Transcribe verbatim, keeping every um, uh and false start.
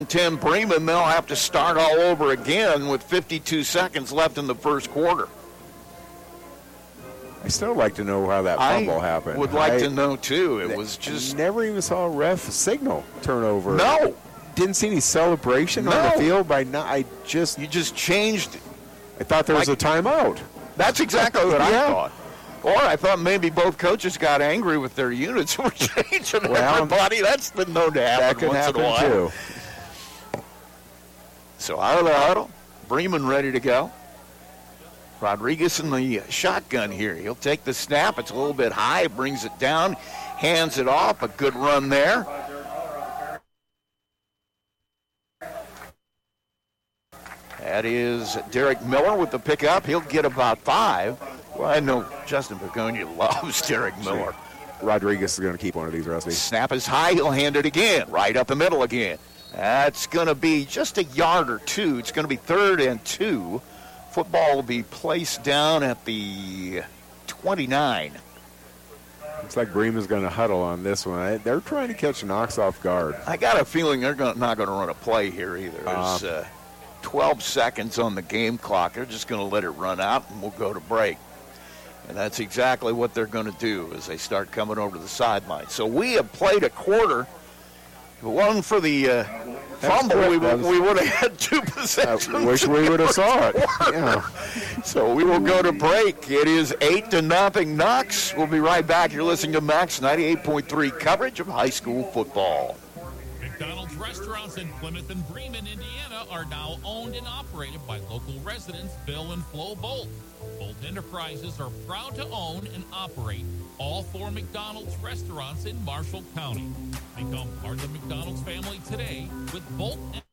ten Bremen, they'll have to start all over again with fifty-two seconds left in the first quarter. I still like to know how that fumble I happened. would like I, to know, too. It was just... Never even saw a ref signal turnover. No. Didn't see any celebration no. on the field. By not, I just... You just changed... I thought there was like, a timeout. That's exactly what yeah. I thought. Or I thought maybe both coaches got angry with their units who were changing well, everybody. That's been known to happen that could once happen in a while. Too. So out of the huddle, Bremen ready to go. Rodriguez in the shotgun here. He'll take the snap. It's a little bit high. Brings it down. Hands it off. A good run there. That is Derek Miller with the pickup. He'll get about five. Well, I know Justin Begonia loves Derek Miller. Rodriguez is going to keep one of these, Rusty. Snap is high. He'll hand it again. Right up the middle again. That's going to be just a yard or two. It's going to be third and two. Football will be placed down at the twenty-nine. Looks like Bremen's going to huddle on this one. They're trying to catch Knox off guard. I got a feeling they're gonna, not going to run a play here either. There's uh, uh, twelve seconds on the game clock. They're just going to let it run out, and we'll go to break. And that's exactly what they're going to do as they start coming over to the sideline. So we have played a quarter. If it wasn't for the uh, fumble, we, w- we would have had two possessions. I wish we would have saw it. Yeah. So we will go to break. It is eight to nothing Knox. We'll be right back. You're listening to Max ninety-eight point three coverage of high school football. McDonald's restaurants in Plymouth and Bremen, Indiana are now owned and operated by local residents Bill and Flo Bolt. Bolt Enterprises are proud to own and operate all four McDonald's restaurants in Marshall County. Become part of the McDonald's family today with Bolt